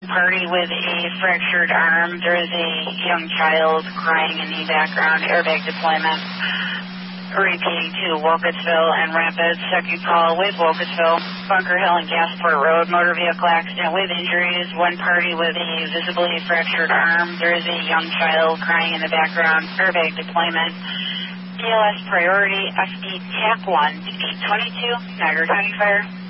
Party with a fractured arm. There is a young child crying in the background. Airbag deployment. Repeating to Wolcottsville and Rapids. Second call with Wolcottsville. Bunker Hill and Gasport Road. Motor vehicle accident with injuries. One party with a visibly fractured arm. There is a young child crying in the background. Airbag deployment. DLS priority. FD TAC 1. 822. Niagara County Fire.